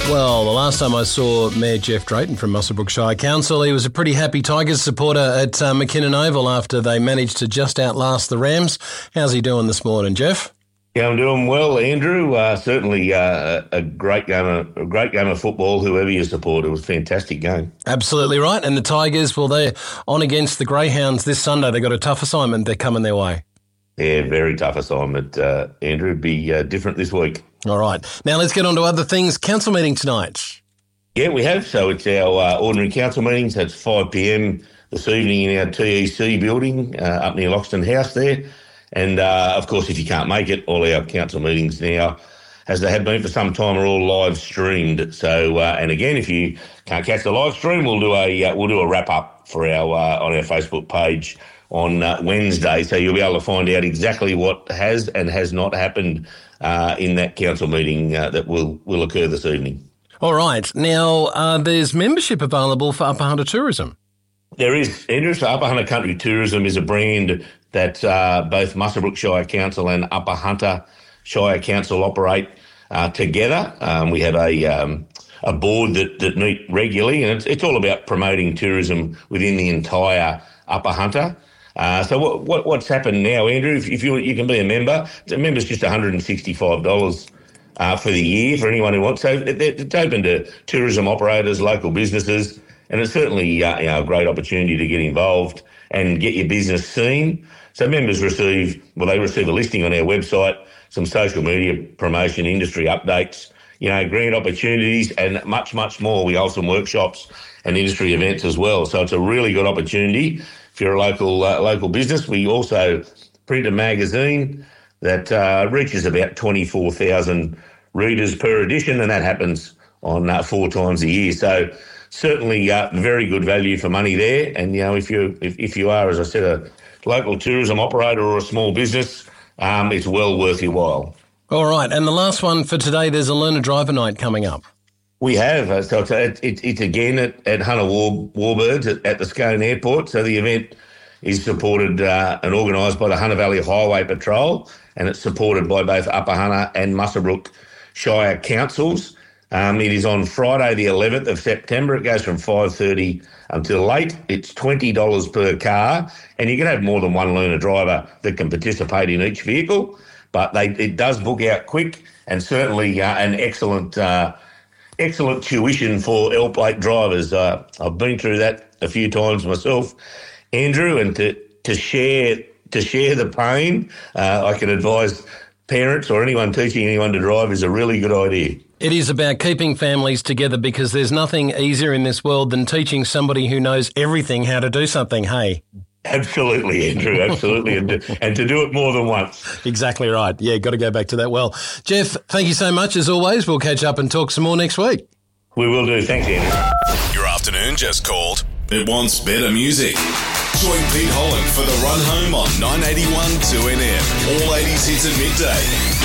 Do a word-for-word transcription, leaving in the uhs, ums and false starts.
Well, the last time I saw Mayor Jeff Drayton from Muswellbrook Shire Council, he was a pretty happy Tigers supporter at uh, McKinnon Oval after they managed to just outlast the Rams. How's he doing this morning, Jeff? Yeah, I'm doing well, Andrew. Uh, certainly uh, a great game of a great game of football. Whoever you support, it was a fantastic game. Absolutely right. And the Tigers, well, they're on against the Greyhounds this Sunday. They've got a tough assignment. They're coming their way. Yeah, very tough assignment, uh, Andrew. It'd be uh, different this week. All right. Now let's get on to other things. Council meeting tonight. Yeah, we have. So it's our uh, ordinary council meetings. That's five p.m. this evening in our T E C building uh, up near Loxton House there. And, uh, of course, if you can't make it, all our council meetings now, as they have been for some time, are all live streamed. So, uh, and again, if you can't catch the live stream, we'll do a uh, we'll do a wrap up for our uh, on our Facebook page on uh, Wednesday. So you'll be able to find out exactly what has and has not happened uh, in that council meeting uh, that will will occur this evening. All right. Now, uh, there's membership available for Upper Hunter Tourism. There is, Andrew. So Upper Hunter Country Tourism is a brand that uh, both Muswellbrook Shire Council and Upper Hunter Shire Council operate uh, together. Um, we have a um, a board that, that meet regularly, and it's, it's all about promoting tourism within the entire Upper Hunter. Uh, so what, what what's happened now, Andrew? If, if you you can be a member, a member's just one hundred sixty-five dollars uh, for the year for anyone who wants. So it, it's open to tourism operators, local businesses, and it's certainly uh, you know, a great opportunity to get involved and get your business seen. So members receive, well, they receive a listing on our website, some social media promotion, industry updates, you know, grant opportunities and much, much more. We hold some workshops and industry events as well. So it's a really good opportunity if you're a local uh, local business. We also print a magazine that uh, reaches about twenty-four thousand readers per edition, and that happens on uh, four times a year. So certainly uh, very good value for money there. And, you know, if you if, if you are, as I said, a local tourism operator or a small business, um, it's well worth your while. All right. And the last one for today, there's a Learner Driver Night coming up. We have. Uh, so it's, it, it, it's again at, at Hunter War, Warbirds at, at the Scone Airport. So the event is supported uh, and organised by the Hunter Valley Highway Patrol, and it's supported by both Upper Hunter and Muswellbrook Shire Councils. Um, it is on Friday the eleventh of September. It goes from five thirty until late. It's twenty dollars per car, and you can have more than one learner driver that can participate in each vehicle, but they, it does book out quick, and certainly uh, an excellent uh, excellent tuition for L-plate drivers. Uh, I've been through that a few times myself, Andrew, and to, to share to share the pain, uh, I can advise parents or anyone teaching anyone to drive is a really good idea. It is about keeping families together because there's nothing easier in this world than teaching somebody who knows everything how to do something, hey? Absolutely, Andrew, absolutely, and, to, and to do it more than once. Exactly right. Yeah, got to go back to that well. Jeff, thank you so much as always. We'll catch up and talk some more next week. We will do. Thanks, Andrew. Your afternoon just called. It wants better music. Join Pete Holland for the run home on nine eighty-one two N M. All eighties hits at midday.